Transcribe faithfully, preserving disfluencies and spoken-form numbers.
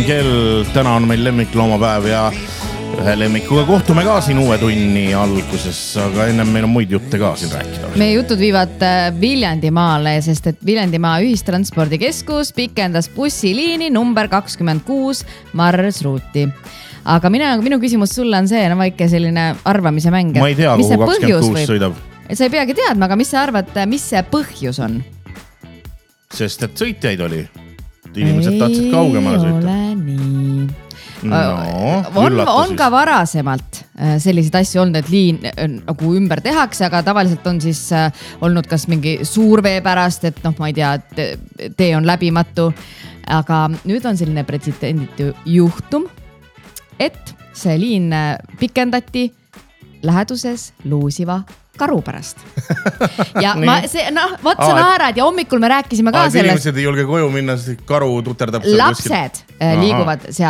kell, täna on meil lemmikloomapäev ja ühe lemmikuga kohtume ka siin uue tunni alguses, aga ennem meil on muid jutte ka siin rääkida. Meie jutud viivad Viljandimaale, sest et Viljandimaa ühistranspordikeskus pikendas bussiliini number kakskümmend kuus Marsruuti. Aga mina, minu küsimus sulle on see, no väike selline arvamise mäng. Ma ei tea, kuhu kakskümmend kuus sõidab. Sa ei peagi teadma, aga mis sa arvad, mis see põhjus on? Sest et sõitjaid oli. Inimesed tahtsid kaugemale sõita. Ei ole nii. No, on, on ka varasemalt selliseid asju olnud, et liin nagu ümber tehakse, aga tavaliselt on siis olnud kas mingi suurvee pärast, et noh, ma ei tea, tee on läbimatu. Aga nüüd on selline pretsedenditu juhtum, et see liin pikendati läheduses luusiva karu pärast. Ja ma, see, noh, võt sa naarad ja hommikul me rääkisime ka sellest. Inimesed ei julge koju minna, karu tuterdab. Lapsed liiguvad seal